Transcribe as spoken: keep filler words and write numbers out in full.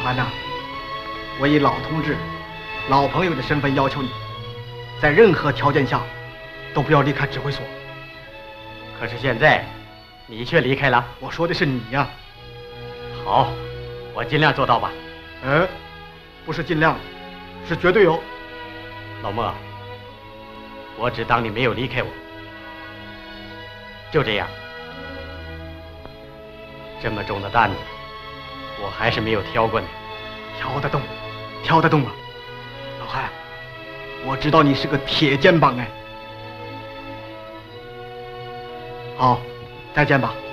涵呐，我以老同志、老朋友的身份要求你，在任何条件下都不要离开指挥所。 可是现在，你却离开了。 我说的是你呀。 好，我尽量做到吧。 嗯，不是尽量，是绝对哦。 老莫，我只当你没有离开我。就这样，这么重的担子，我还是没有挑过呢。 挑得动，挑得动啊，老汉，我知道你是个铁肩膀哎。好，再见吧。